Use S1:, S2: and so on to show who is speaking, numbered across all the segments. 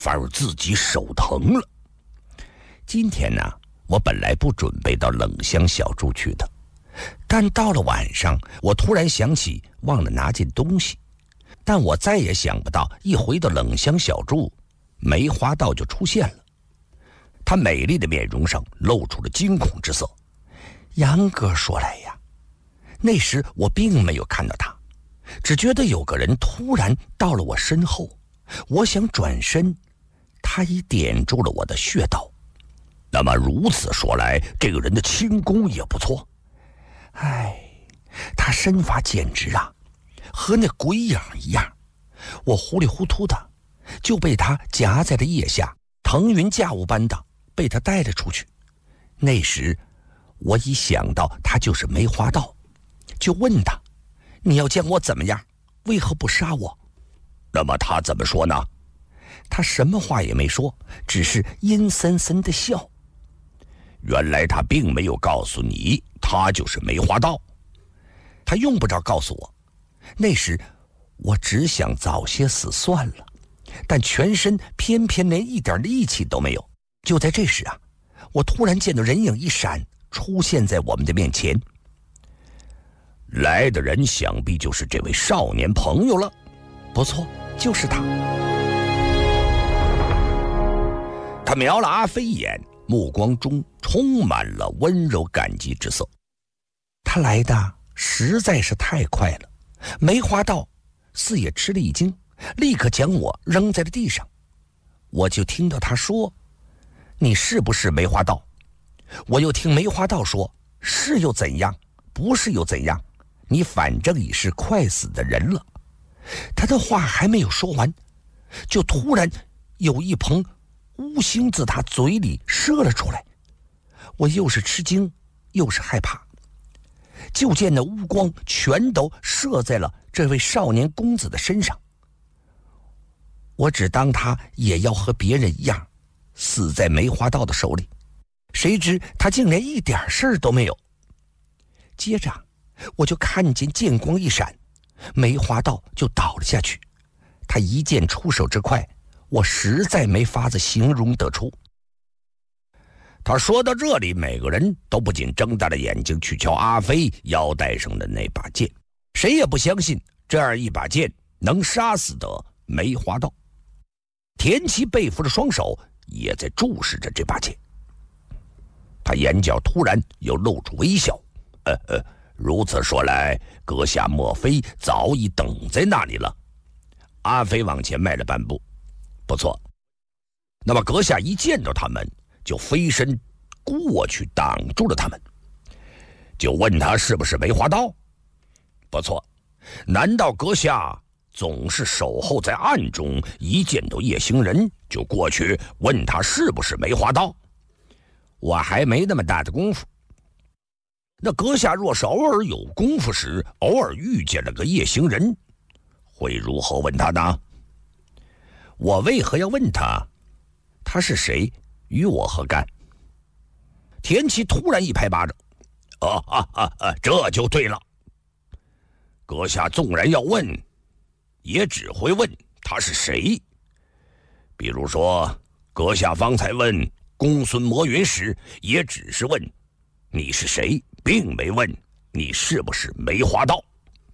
S1: 反而自己手疼了。今天呢，我本来不准备到冷香小筑去的，但到了晚上，我突然想起忘了拿件东西。但我再也想不到，一回到冷香小筑，梅花道就出现了。她美丽的面容上露出了惊恐之色。杨哥说来呀，那时我并没有看到他，只觉得有个人突然到了我身后，我想转身，他已点住了我的穴道。那么如此说来，这个人的轻功也不错。他身法简直啊，和那鬼影一样。我糊里糊涂的就被他夹在了腋下，腾云驾雾般的被他带了出去。那时我一想到他就是梅花道，就问他：你要将我怎么样？为何不杀我？那么他怎么说呢？他什么话也没说，只是阴森森的笑。原来他并没有告诉你他就是梅花道。他用不着告诉我。那时我只想早些死算了，但全身偏偏连一点力气都没有。就在这时啊，我突然见到人影一闪，出现在我们的面前。来的人想必就是这位少年朋友了。不错，就是他。他瞄了阿飞一眼，目光中充满了温柔感激之色。他来的实在是太快了，梅花道似也吃了一惊，立刻将我扔在了地上。我就听到他说：你是不是梅花道？我又听梅花道说：是又怎样，不是又怎样，你反正已是快死的人了。他的话还没有说完，就突然有一捧乌星自他嘴里射了出来。我又是吃惊又是害怕，就见那乌光全都射在了这位少年公子的身上。我只当他也要和别人一样死在梅花道的手里，谁知他竟连一点事儿都没有。接着我就看见剑光一闪，梅花道就倒了下去。他一剑出手之快，我实在没法子形容得出。他说到这里，每个人都不禁睁大了眼睛去瞧阿飞腰带上的那把剑，谁也不相信这样一把剑能杀死得梅花道。田七背负着双手，也在注视着这把剑。他眼角突然又露出微笑。如此说来，阁下莫非早已等在那里了？阿飞往前迈了半步。不错。那么阁下一见到他们，就飞身过去挡住了他们，就问他是不是梅花道？不错。难道阁下总是守候在暗中，一见到夜行人就过去问他是不是梅花道？我还没那么大的功夫。那阁下若是偶尔有功夫时，偶尔遇见了个夜行人，会如何问他呢？我为何要问他？他是谁？与我何干？田七突然一拍巴掌：这就对了。阁下纵然要问，也只会问他是谁。比如说，阁下方才问公孙魔云时，也只是问你是谁，并没问你是不是梅花道。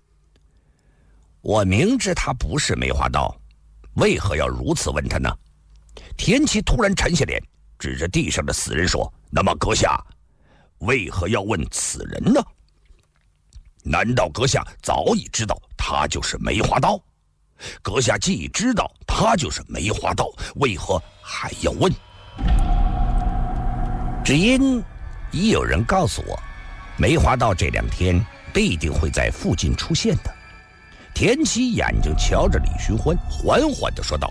S1: 我明知他不是梅花道，为何要如此问他呢？田七突然沉下脸，指着地上的死人说：那么阁下为何要问此人呢？难道阁下早已知道他就是梅花道？阁下既知道他就是梅花道，为何还要问？只因已有人告诉我，梅花道这2天必定会在附近出现的。田七眼睛瞧着李寻欢，缓缓地说道：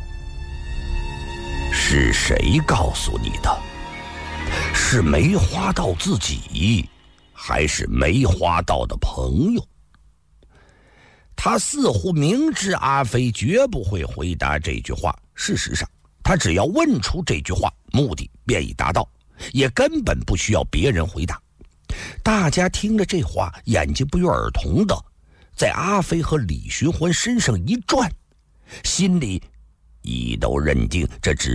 S1: 是谁告诉你的？是梅花道自己，还是梅花道的朋友？他似乎明知阿飞绝不会回答这句话，事实上他只要问出这句话，目的便已达到，也根本不需要别人回答。大家听了这话，眼睛不约而同的在阿飞和李寻欢身上一转，心里一都认定这只